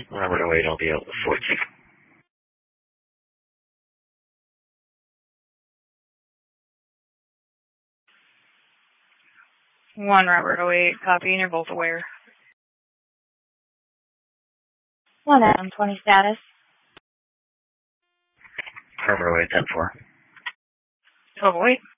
Robert 08, I'll be out with Fort. 1 Robert 08, copy, and you're both aware. 1 Adam 20 status. Robert 08, 10-4. 1208.